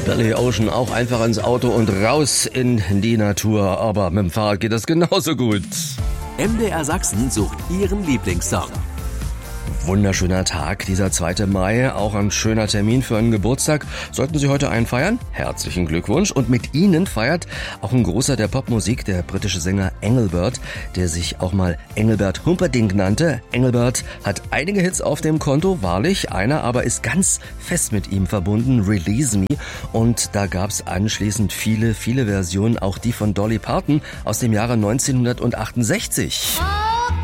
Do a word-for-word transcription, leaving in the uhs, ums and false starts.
Billy Ocean auch einfach ins Auto und raus in die Natur. Aber mit dem Fahrrad geht das genauso gut. M D R Sachsen sucht Ihren Lieblingssong. Wunderschöner Tag, dieser zweite Mai, auch ein schöner Termin für einen Geburtstag. Sollten Sie heute einen feiern? Herzlichen Glückwunsch. Und mit Ihnen feiert auch ein großer der Popmusik, der britische Sänger Engelbert, der sich auch mal Engelbert Humperdinck nannte. Engelbert hat einige Hits auf dem Konto, wahrlich. Einer aber ist ganz fest mit ihm verbunden, Release Me. Und da gab's anschließend viele, viele Versionen, auch die von Dolly Parton aus dem Jahre neunzehnhundertachtundsechzig.